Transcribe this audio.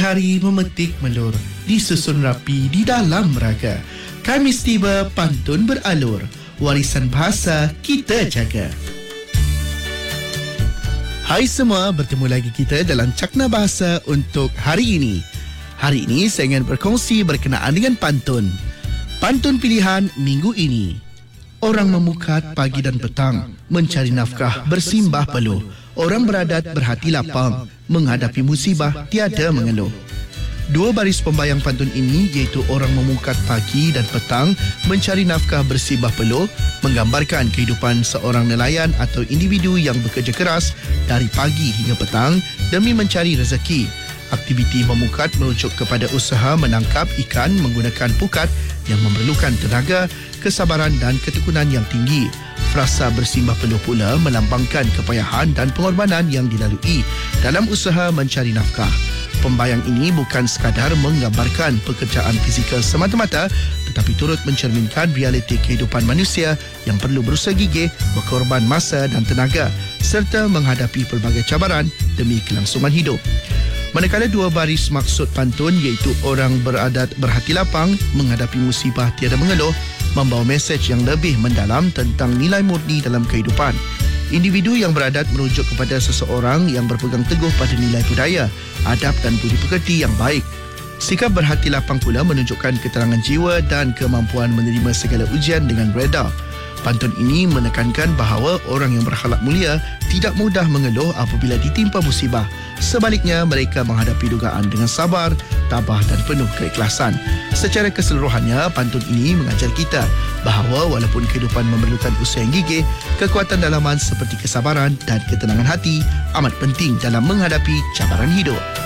hari-hari memetik melur, disusun rapi di dalam raga. Khamis tiba, pantun beralur, warisan bahasa kita jaga. Hai semua, bertemu lagi kita dalam Cakna Bahasa untuk hari ini. Hari ini saya ingin berkongsi berkenaan dengan pantun. Pantun pilihan minggu ini. Orang memukat pagi dan petang, mencari nafkah bersimbah peluh. Orang beradat berhati lapang, menghadapi musibah tiada mengeluh. Dua baris pembayang pantun ini iaitu orang memukat pagi dan petang, mencari nafkah bersimbah peluh, menggambarkan kehidupan seorang nelayan atau individu yang bekerja keras dari pagi hingga petang demi mencari rezeki. Aktiviti memukat merujuk kepada usaha menangkap ikan menggunakan pukat yang memerlukan tenaga, kesabaran dan ketekunan yang tinggi. Frasa bersimbah peluh pula melambangkan kepayahan dan pengorbanan yang dilalui dalam usaha mencari nafkah. Pembayang ini bukan sekadar menggambarkan pekerjaan fizikal semata-mata, tetapi turut mencerminkan realiti kehidupan manusia yang perlu berusaha gigih, berkorban masa dan tenaga serta menghadapi pelbagai cabaran demi kelangsungan hidup. Manakala dua baris maksud pantun iaitu orang beradat berhati lapang, menghadapi musibah tiada mengeluh, membawa mesej yang lebih mendalam tentang nilai murni dalam kehidupan. Individu yang beradat merujuk kepada seseorang yang berpegang teguh pada nilai budaya, adab dan budi pekerti yang baik. Sikap berhati lapang pula menunjukkan keterangan jiwa dan kemampuan menerima segala ujian dengan reda. Pantun ini menekankan bahawa orang yang berakhlak mulia tidak mudah mengeluh apabila ditimpa musibah. Sebaliknya, mereka menghadapi dugaan dengan sabar, tabah dan penuh keikhlasan. Secara keseluruhannya, pantun ini mengajar kita bahawa walaupun kehidupan memerlukan usaha yang gigih, kekuatan dalaman seperti kesabaran dan ketenangan hati amat penting dalam menghadapi cabaran hidup.